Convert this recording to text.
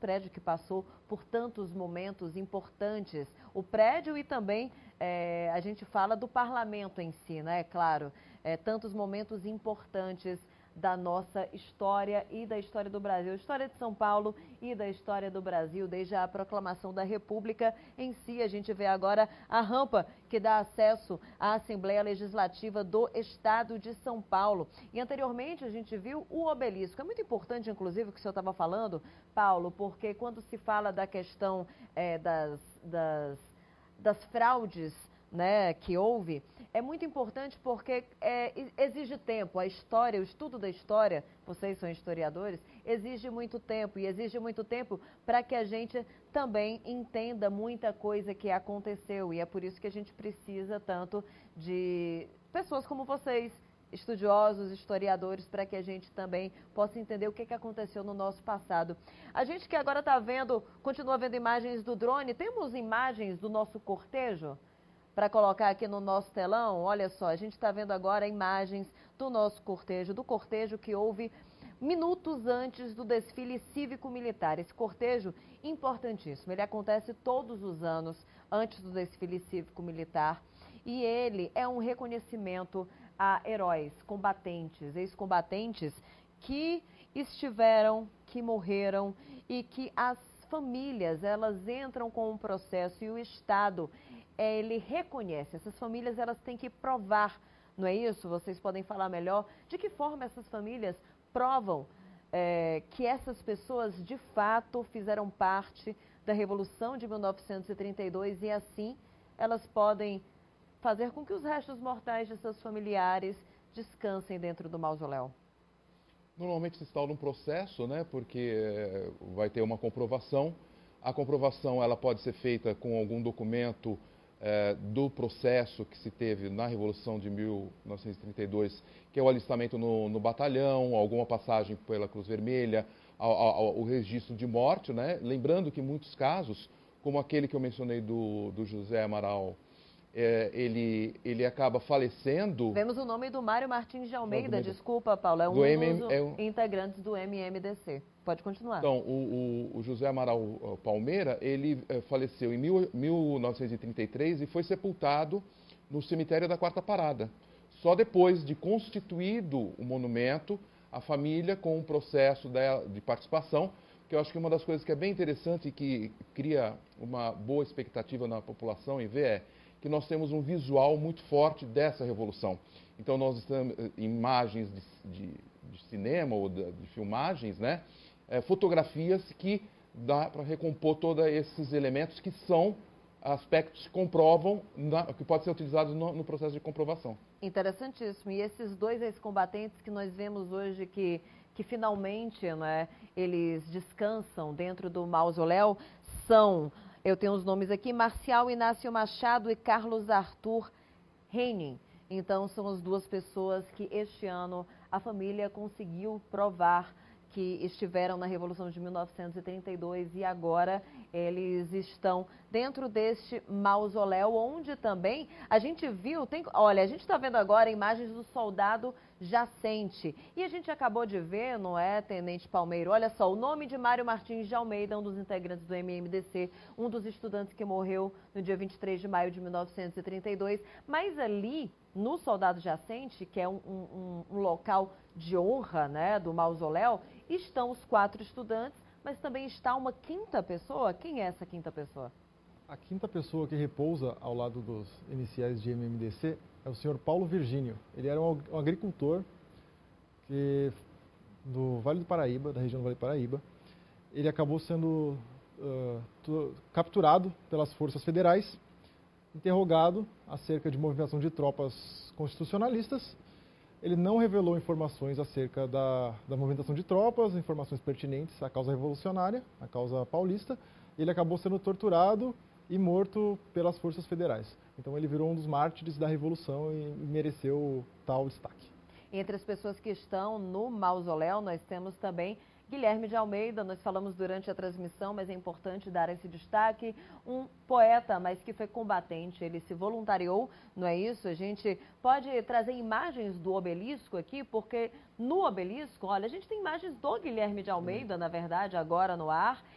prédio que passou por tantos momentos importantes. O prédio e também a gente fala do parlamento em si, né? Claro, tantos momentos importantes da nossa história e da história do Brasil, história de São Paulo e da história do Brasil, desde a proclamação da República em si. A gente vê agora a rampa que dá acesso à Assembleia Legislativa do Estado de São Paulo. E anteriormente a gente viu o obelisco. É muito importante, inclusive, o que o senhor estava falando, Paulo, porque quando se fala da questão das fraudes, né, que houve, é muito importante porque exige tempo. A história, o estudo da história, vocês são historiadores, exige muito tempo. E exige muito tempo para que a gente também entenda muita coisa que aconteceu. E é por isso que a gente precisa tanto de pessoas como vocês, estudiosos, historiadores, para que a gente também possa entender o que aconteceu no nosso passado. A gente que agora está vendo, continua vendo imagens do drone, temos imagens do nosso cortejo? Para colocar aqui no nosso telão, olha só, a gente está vendo agora imagens do nosso cortejo, do cortejo que houve minutos antes do desfile cívico-militar. Esse cortejo importantíssimo, ele acontece todos os anos antes do desfile cívico-militar e ele é um reconhecimento a heróis, combatentes, ex-combatentes que estiveram, que morreram e que as famílias, elas entram com um processo e o Estado ele reconhece. Essas famílias elas têm que provar, não é isso? Vocês podem falar melhor de que forma essas famílias provam que essas pessoas de fato fizeram parte da Revolução de 1932 e assim elas podem fazer com que os restos mortais de seus familiares descansem dentro do mausoléu. Normalmente se instala um processo, né, porque vai ter uma comprovação. A comprovação ela pode ser feita com algum documento do processo que se teve na Revolução de 1932, que é o alistamento no batalhão, alguma passagem pela Cruz Vermelha, o registro de morte, né? Lembrando que em muitos casos, como aquele que eu mencionei do José Amaral, ele acaba falecendo. Vemos o nome do Mário Martins de Almeida, desculpa, Paulo, é um dos integrantes do MMDC. Pode continuar. Então, o José Amaral Palmeira, ele faleceu em 1933 e foi sepultado no cemitério da Quarta Parada. Só depois de constituído o monumento, a família, com um processo de participação, que eu acho que uma das coisas que é bem interessante e que cria uma boa expectativa na população em ver que nós temos um visual muito forte dessa revolução. Então, nós temos imagens de cinema ou de filmagens, né? Fotografias que dá para recompor todos esses elementos que são aspectos que comprovam, que podem ser utilizados no processo de comprovação. Interessantíssimo. E esses dois ex-combatentes que nós vemos hoje que finalmente, né, eles descansam dentro do mausoléu são, eu tenho os nomes aqui, Marcial Inácio Machado e Carlos Arthur Henning. Então são as duas pessoas que este ano a família conseguiu provar que estiveram na Revolução de 1932 e agora eles estão dentro deste mausoléu, onde também a gente viu, olha, a gente está vendo agora imagens do soldado jacente. E a gente acabou de ver, não é, Tenente Palmeiro? Olha só, o nome de Mário Martins de Almeida, um dos integrantes do MMDC, um dos estudantes que morreu no dia 23 de maio de 1932, mas ali no soldado jacente, que é um local de honra, né, do mausoléu, estão os 4 estudantes, mas também está uma quinta pessoa. Quem é essa quinta pessoa? A quinta pessoa que repousa ao lado dos iniciais de MMDC é o senhor Paulo Virgínio. Ele era um agricultor do Vale do Paraíba, da região do Vale do Paraíba. Ele acabou sendo capturado pelas forças federais, interrogado acerca de movimentação de tropas constitucionalistas. Ele não revelou informações acerca da movimentação de tropas, informações pertinentes à causa revolucionária, à causa paulista. Ele acabou sendo torturado e morto pelas forças federais. Então ele virou um dos mártires da Revolução e mereceu tal destaque. Entre as pessoas que estão no mausoléu, nós temos também Guilherme de Almeida, nós falamos durante a transmissão, mas é importante dar esse destaque, um poeta, mas que foi combatente, ele se voluntariou, não é isso? A gente pode trazer imagens do obelisco aqui, porque no obelisco, olha, a gente tem imagens do Guilherme de Almeida, na verdade, agora no ar,